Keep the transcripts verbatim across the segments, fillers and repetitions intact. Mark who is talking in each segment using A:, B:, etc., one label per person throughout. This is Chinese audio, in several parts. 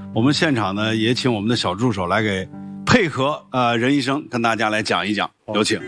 A: 我们现场呢也请我们的小助手来给配合呃任医生跟大家来讲一讲，有请。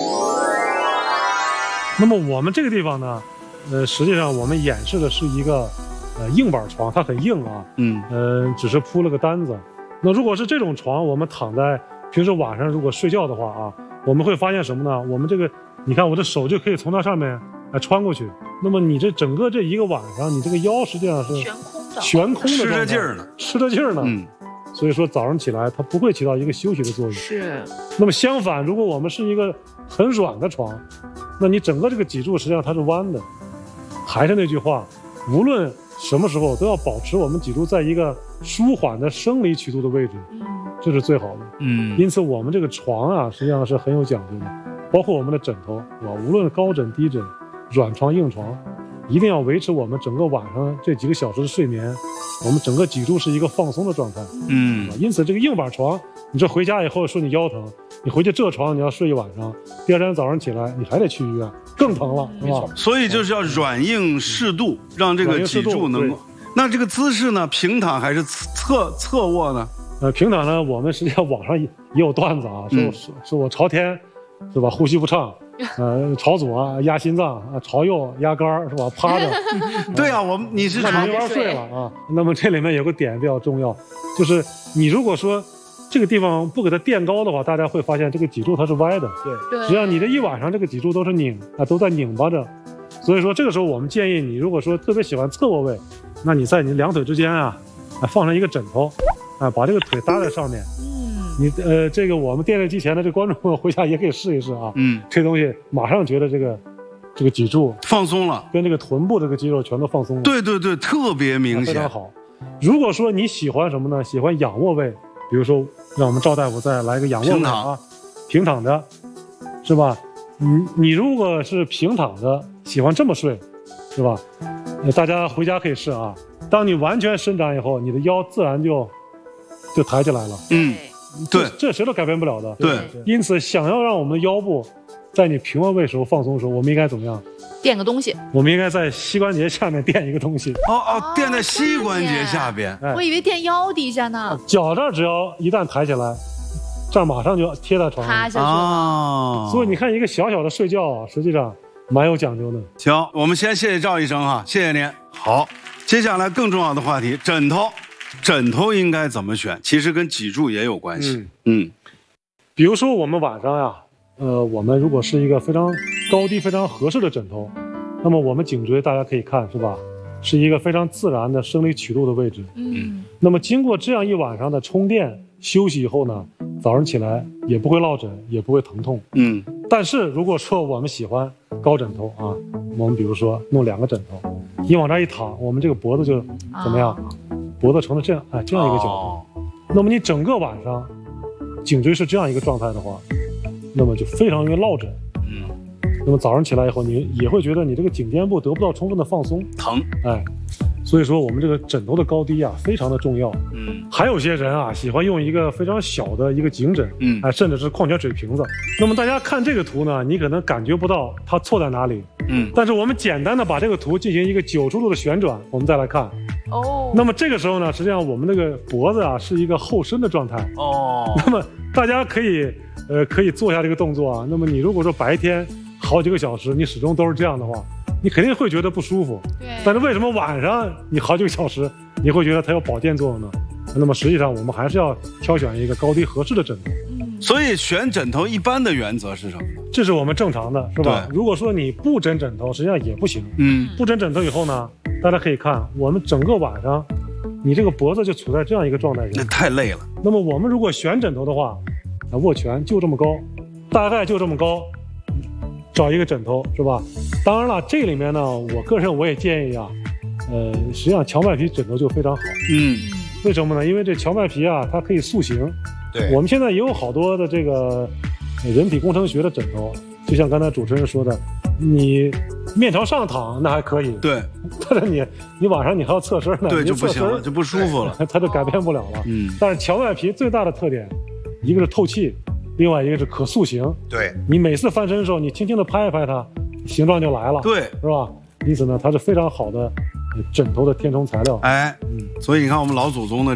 B: 那么我们这个地方呢，呃，实际上我们演示的是一个呃硬板床，它很硬啊，嗯，呃，只是铺了个单子。那如果是这种床，我们躺在平时晚上如果睡觉的话啊，我们会发现什么呢？我们这个，你看我的手就可以从它上面啊穿过去。那么你这整个这一个晚上，你这个腰实际上是
C: 悬空的，
B: 悬空的，
A: 吃着劲儿呢，
B: 吃着劲儿呢。
A: 嗯，
B: 所以说早上起来它不会起到一个休息的作用。
C: 是。
B: 那么相反，如果我们是一个很软的床，那你整个这个脊柱实际上它是弯的。还是那句话，无论什么时候都要保持我们脊柱在一个舒缓的生理曲度的位置，嗯，这是最好的。嗯，因此我们这个床啊，实际上是很有讲究的，包括我们的枕头，是吧？无论高枕低枕、软床硬床，一定要维持我们整个晚上这几个小时的睡眠，我们整个脊柱是一个放松的状态。嗯，因此这个硬板床，你这回家以后说你腰疼，你回去这床你要睡一晚上，第二天早上起来你还得去医院，更疼了，是吧？
A: 所以就是要软硬适度，让这个脊柱能够。那这个姿势呢，平躺还是侧侧卧呢？
B: 呃，平躺呢，我们实际上网上也有段子啊，说我、嗯、说我朝天，是吧？呼吸不畅。呃，朝左啊压心脏啊，朝右压肝是吧？趴着。
A: 对啊，我们你是
B: 没法睡了啊。那么这里面有个点比较重要，就是你如果说这个地方不给它垫高的话，大家会发现这个脊柱它是歪的。对，实际上你这一晚上这个脊柱都是拧啊，都在拧巴着。所以说这个时候我们建议你，如果说特别喜欢侧卧位，那你在你两腿之间啊，啊放上一个枕头，啊把这个腿搭在上面。你呃，这个我们电视机前的这观众朋友回家也可以试一试啊。嗯，这东西马上觉得这个这个脊柱
A: 放松了，
B: 跟这个臀部这个肌肉全都放松了。
A: 对对对，特别明显，
B: 非常好。如果说你喜欢什么呢？喜欢仰卧位，比如说让我们赵大夫再来个仰卧位啊，平躺的，是吧？你你如果是平躺的，喜欢这么睡，是吧？呃，大家回家可以试啊。当你完全伸展以后，你的腰自然就就抬起来了。嗯。
A: 对，
B: 这谁都改变不了的。
A: 对，
B: 因此想要让我们的腰部在你平卧位时候放松的时候，我们应该怎么样？
C: 垫个东西。我
B: 们应该在膝关节下面垫一个东西。
A: 哦哦，垫在膝关节下边。
C: 哎、我以为垫腰底下呢。
B: 脚这儿只要一旦抬起来，这儿马上就贴在床上。
C: 塌下去了。哦。
B: 所以你看，一个小小的睡觉啊，实际上蛮有讲究的。
A: 行，我们先谢谢赵医生哈，谢谢您。好，接下来更重要的话题，枕头。枕头应该怎么选？其实跟脊柱也有关系。嗯，嗯
B: 比如说我们晚上呀，呃，我们如果是一个非常高低非常合适的枕头，那么我们颈椎大家可以看是吧，是一个非常自然的生理曲度的位置。嗯，那么经过这样一晚上的充电休息以后呢，早上起来也不会落枕，也不会疼痛。嗯，但是如果说我们喜欢高枕头啊，我们比如说弄两个枕头，你往这儿一躺，我们这个脖子就怎么样？啊脖子成了这样哎这样一个角度，哦、那么你整个晚上颈椎是这样一个状态的话，那么就非常容易落枕。嗯，那么早上起来以后，你也会觉得你这个颈肩部得不到充分的放松，
A: 疼。
B: 哎，所以说我们这个枕头的高低啊非常的重要。嗯，还有些人啊喜欢用一个非常小的一个颈枕，嗯，哎，甚至是矿泉水瓶子。那么大家看这个图呢，你可能感觉不到它错在哪里。嗯，但是我们简单的把这个图进行一个九十度的旋转，我们再来看。哦，那么这个时候呢，实际上我们那个脖子啊是一个后伸的状态。哦，那么大家可以呃可以做一下这个动作啊。那么你如果说白天好几个小时你始终都是这样的话，你肯定会觉得不舒服。对。但是为什么晚上你好几个小时你会觉得它有保健作用呢？那么实际上我们还是要挑选一个高低合适的枕头。
A: 嗯。所以选枕头一般的原则是什么呢？
B: 这是我们正常的，是吧？如果说你不枕枕头，实际上也不行。嗯。不枕枕头以后呢？大家可以看，我们整个晚上，你这个脖子就处在这样一个状态下，
A: 那太累了。
B: 那么我们如果选枕头的话，啊，握拳就这么高，大概就这么高，找一个枕头是吧？当然了，这里面呢，我个人我也建议啊，呃，实际上荞麦皮枕头就非常好。嗯，为什么呢？因为这荞麦皮啊，它可以塑形。对，我们现在也有好多的这个人体工程学的枕头，就像刚才主持人说的，你面朝上躺那还可以，
A: 对，
B: 但是你你晚上你还要侧身呢，
A: 对，就不行了，就不舒服了，
B: 它就改变不了了。嗯，但是荞麦皮最大的特点，一个是透气，另外一个是可塑形。
A: 对，
B: 你每次翻身的时候，你轻轻的拍一拍它，形状就来了。
A: 对，
B: 是吧？因此呢，它是非常好的枕头的填充材料。
A: 哎，嗯，所以你看我们老祖宗的